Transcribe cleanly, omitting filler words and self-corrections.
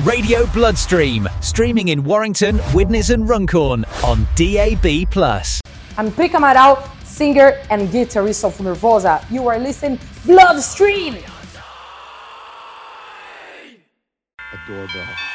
Radio Bloodstream, streaming in Warrington, Widnes and Runcorn on DAB+. I'm Pic Amaral, singer and guitarist of Nervosa. You are listening Bloodstream! Adore